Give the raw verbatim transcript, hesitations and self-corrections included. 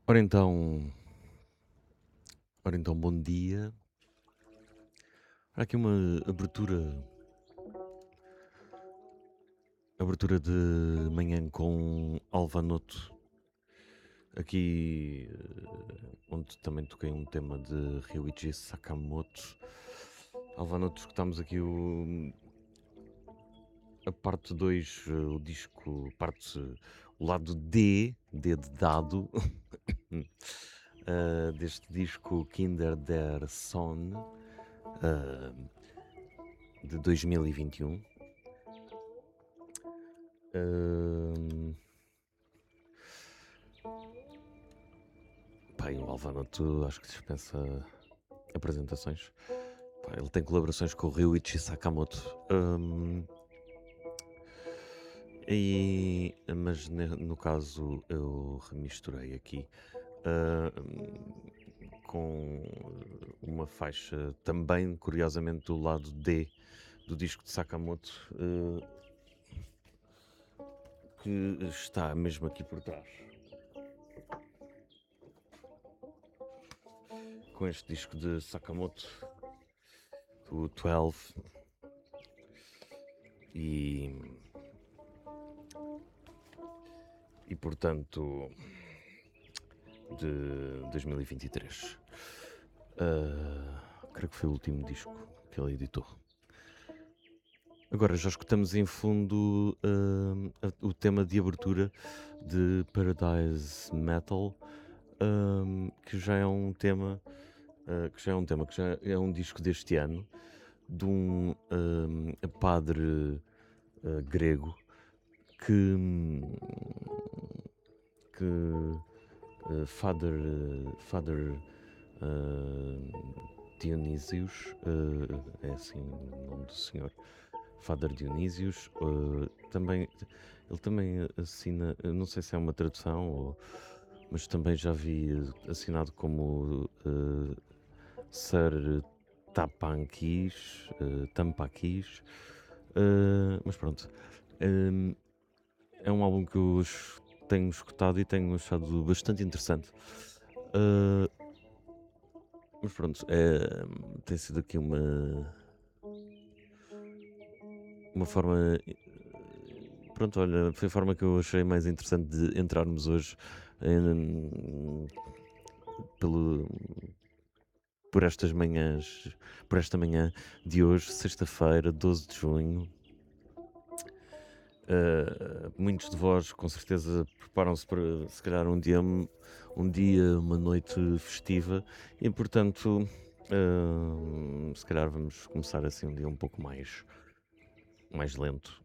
Ora então, ora então, bom dia. Há aqui uma abertura, abertura de manhã com Alvanoto, aqui eh, onde também toquei um tema de Ryuichi Sakamoto. Alvanoto, escutámos aqui o, a parte dois, eh, o disco, parte, o lado D, D de dado, eh, deste disco Kinder der Son, eh, de dois mil e vinte e um. Ahm, Pá, e o Alvanoto acho que dispensa apresentações. Pá, ele tem colaborações com o Ryuichi Sakamoto. Ahm, e, mas ne- no caso eu remisturei aqui ahm, com uma faixa também, curiosamente, do lado D do disco de Sakamoto, eh, que está mesmo aqui por trás. Com este disco de Sakamoto, o doze, e, e portanto de dois mil e vinte e três. Uh, creio que foi o último disco que ele editou. Agora já escutamos em fundo uh, a- o tema de abertura de Paradise Metal, um, que já é um tema, uh, que já é um tema, que já é um disco deste ano, de um um, padre uh, grego que, que uh, Father, uh, Father uh, Dionísios, uh, é assim o nome do senhor, Father Dionísios, uh, também, ele também assina, eu não sei se é uma tradução, ou, mas também já vi assinado como uh, Sir Tapanquis, uh, Tampaquis, uh, mas pronto. Um, é um álbum que eu es- tenho escutado e tenho achado bastante interessante. Uh, mas pronto, é, tem sido aqui uma, uma forma. Pronto, olha, foi a forma que eu achei mais interessante de entrarmos hoje em- pelo, por estas manhãs, por esta manhã de hoje, sexta-feira, doze de junho. Uh, muitos de vós, com certeza, preparam-se para, se calhar, um dia, um dia, uma noite festiva e, portanto, uh, se calhar vamos começar assim um dia um pouco mais, mais lento.